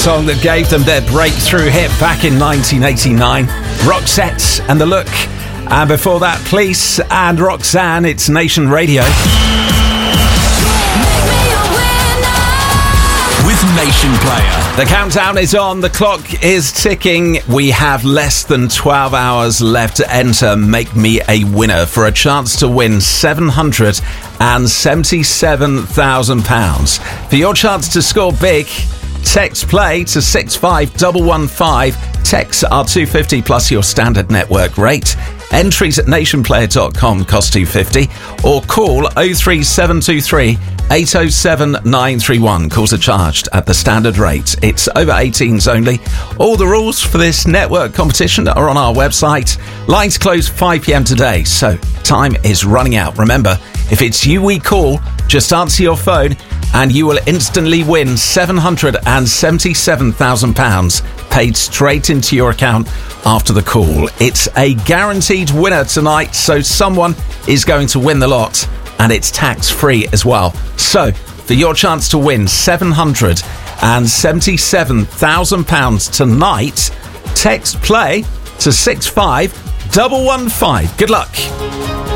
song that gave them their breakthrough hit back in 1989. Roxette and The Look. And before that, Police and Roxanne. It's Nation Radio. With Nation Player. The countdown is on. The clock is ticking. We have less than 12 hours left to enter Make Me a Winner for a chance to win £777,000. For your chance to score big, text play to 65115. Texts are $2.50 plus your standard network rate. Entries at nationplayer.com cost $2.50 or call 03723 807 931. Calls are charged at the standard rate. It's over 18s only. All the rules for this network competition are on our website. Lines close 5 p.m. today, so time is running out. Remember, if it's you we call, just answer your phone and you will instantly win £777,000 paid straight into your account after the call. It's a guaranteed winner tonight, so someone is going to win the lot, and it's tax-free as well. So, for your chance to win £777,000 tonight, text play to 65115. Good luck.